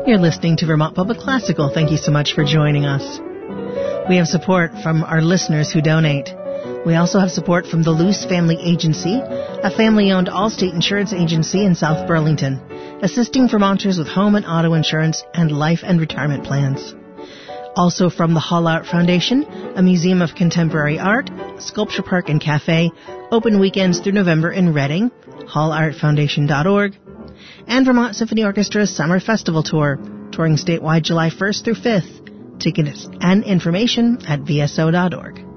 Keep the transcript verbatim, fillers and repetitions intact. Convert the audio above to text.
You're listening to Vermont Public Classical. Thank you so much for joining us. We have support from our listeners who donate. We also have support from the Luce Family Agency, a family-owned all-state insurance agency in South Burlington, assisting Vermonters with home and auto insurance and life and retirement plans. Also from the Hall Art Foundation, a museum of contemporary art, sculpture park and cafe, open weekends through November in Reading, hall art foundation dot org, and Vermont Symphony Orchestra's Summer Festival Tour, touring statewide July first through fifth. Tickets and information at v s o dot org.